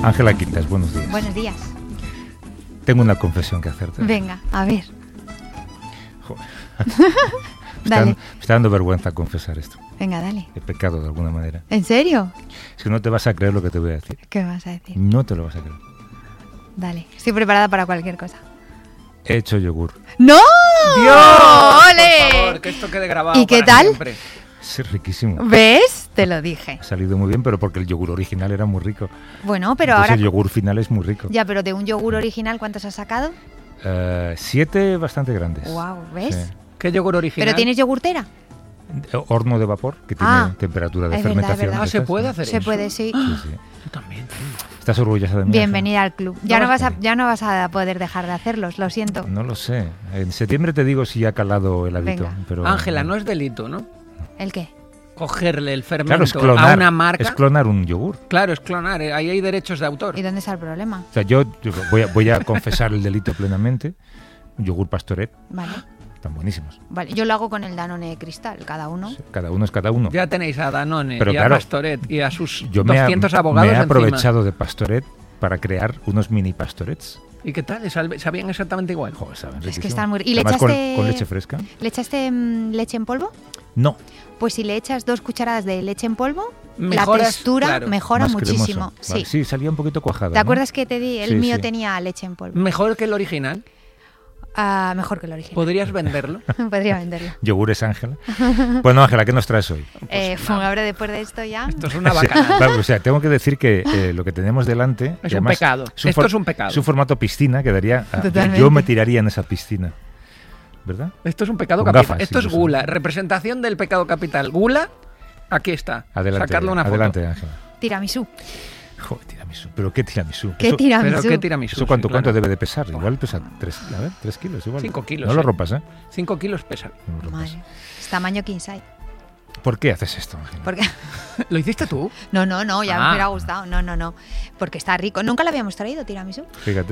Ángela Quintas, buenos días. Buenos días. Tengo una confesión que hacerte. Venga, a ver. Me está dando vergüenza confesar esto. Venga, dale. He pecado de alguna manera. ¿En serio? Es que no te vas a creer lo que te voy a decir. ¿Qué vas a decir? No te lo vas a creer. Dale, estoy preparada para cualquier cosa. He hecho yogur. ¡No! ¡Dios! ¡Ole! Por favor, que esto quede grabado. ¿Y qué para tal? siempre. Es riquísimo. ¿Ves? Te lo dije. Ha salido muy bien, pero porque el yogur original era muy rico. Bueno, pero Entonces ahora... el yogur final es muy rico. Ya, pero de un yogur original, ¿cuántos has sacado? 7 bastante grandes. Wow, ¿ves? Sí. ¿Qué yogur original? ¿Pero tienes yogurtera? Horno de vapor, que tiene temperatura de es verdad, fermentación. es verdad. Ah, ¿se puede hacer Se eso? puede, sí. Sí, sí. Yo también. ¿Estás orgullosa de mí? Bienvenida al club. Ya No, no vas a poder dejar de hacerlos, lo siento. No lo sé. En septiembre te digo si ha calado el hábito. Venga. Pero Ángela, no es delito, ¿no? ¿El qué? Cogerle el Claro, fermento es clonar. a una marca. Es clonar un yogur. Claro, es clonar. Ahí hay derechos de autor. ¿Y dónde está el problema? O sea, yo voy a confesar el delito plenamente. Un yogur Pastoret, Vale. están buenísimos. Vale, yo lo hago con el Danone Cristal, cada uno. Sí, cada uno es cada uno. Ya tenéis a Danone Pero y claro, a Pastoret y a sus Yo 200 abogados me he encima. aprovechado de Pastoret para crear unos mini Pastorets. ¿Y qué tal? ¿Sabían exactamente igual? Joder, saben Es que riquísimo. están muy... ¿Y le Además, echaste... con leche fresca. ¿Le echaste leche en polvo? No, Pues si le echas 2 cucharadas de leche en polvo, Mejoras, la textura claro, mejora más muchísimo. cremoso. Vale, Sí. sí, salía un poquito cuajado. ¿Te acuerdas que te di? El Sí, mío sí. tenía leche en polvo. Mejor que el original. Mejor que el original. ¿Podrías venderlo? Podría venderlo. Yogures Ángela. Bueno, Ángela, ¿qué nos traes hoy? Ahora después de esto ya... Esto es una Sí, bacana. vale, o sea, tengo que decir que lo que tenemos delante... Es y un además, pecado. Esto es un pecado. Es un formato piscina que daría... Totalmente. Yo me tiraría en esa piscina. ¿Verdad? Esto es un pecado Con capital. gafas, Esto es incluso. gula. Representación del pecado capital. Gula, aquí está. Adelante, Sacarle una foto. adelante, Ángela. Tiramisú. Joder, tiramisú. ¿Pero qué tiramisú? ¿Qué Eso- tiramisú? Pero qué tiramisú. ¿Eso cuánto, sí, claro. cuánto debe de pesar? Igual pesa 3 kilos. Igual. 5 kilos, No lo sí. rompas, ¿eh? 5 kilos pesa. No lo rompas. Madre. Es tamaño king size. ¿Por qué haces esto, Ángela? Porque... ¿Lo hiciste tú? No, ya me Ah. hubiera gustado. No. Porque está rico. Nunca lo habíamos traído, tiramisú. Fíjate.